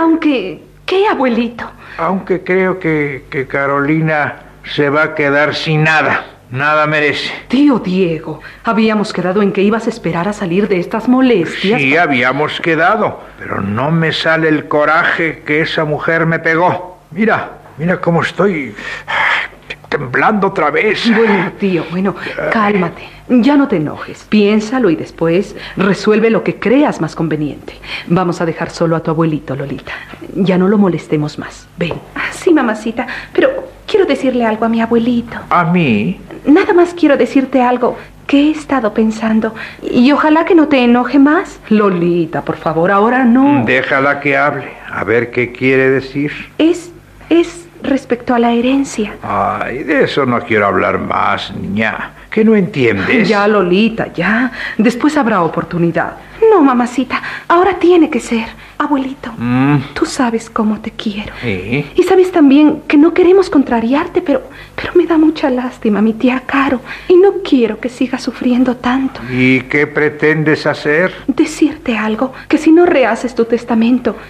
Aunque, ¿qué, abuelito? Aunque creo que Carolina se va a quedar sin nada. Nada merece. Tío Diego, habíamos quedado en que ibas a esperar a salir de estas molestias. Sí, habíamos quedado, pero no me sale el coraje que esa mujer me pegó. Mira cómo estoy temblando otra vez. Bueno, tío, cálmate. Ya no te enojes. Piénsalo y después resuelve lo que creas más conveniente. Vamos a dejar solo a tu abuelito, Lolita. Ya no lo molestemos más. Ven. Sí, mamacita, pero quiero decirle algo a mi abuelito. ¿A mí? Nada más quiero decirte algo que he estado pensando. Y ojalá que no te enoje más. Lolita, por favor, ahora no. Déjala que hable. A ver qué quiere decir. Es respecto a la herencia. Ay, de eso no quiero hablar más, niña. ¿Qué no entiendes? Ya, Lolita, ya. Después habrá oportunidad. No, mamacita, ahora tiene que ser. Abuelito, tú sabes cómo te quiero. ¿Sí? Y sabes también que no queremos contrariarte, pero me da mucha lástima mi tía Caro. Y no quiero que siga sufriendo tanto. ¿Y qué pretendes hacer? Decirte algo, que si no rehaces tu testamento,